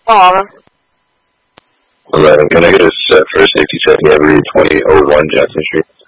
11. 11. Can I get a set for a safety check every 2001 Jackson Street?